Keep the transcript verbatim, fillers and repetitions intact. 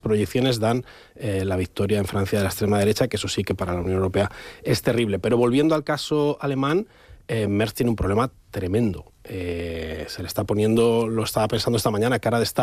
proyecciones dan eh, la victoria en Francia de la extrema derecha, que eso sí que para la Unión Europea es terrible. Pero volviendo al caso alemán, eh, Merz tiene un problema tremendo. Eh, se le está poniendo, lo estaba pensando esta mañana, cara de estar